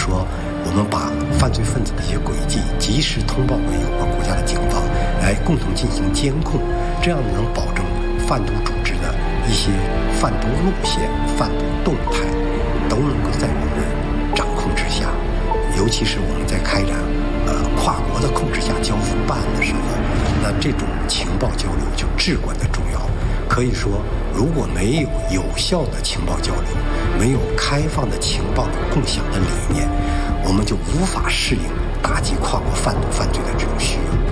说我们把犯罪分子的一些轨迹及时通报给有关国家的警方，来共同进行监控，这样能保证贩毒组织的一些贩毒路线、贩毒动态都能够在我们掌控之下。尤其是我们在开展跨国的控制下交付办案的时候，那这种情报交流就至关的重要。可以说，如果没有有效的情报交流，没有开放的情报的共享的理念，我们就无法适应打击跨国贩毒犯罪的这种需要。